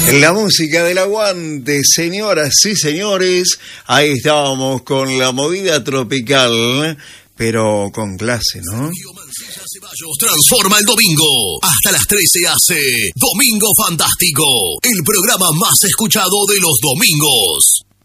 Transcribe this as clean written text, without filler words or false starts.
La música del aguante, señoras y señores. Ahí estábamos con la movida tropical, pero con clase, ¿no? Transforma el domingo. Hasta las 13 hace Domingo Fantástico, el programa más escuchado de los domingos.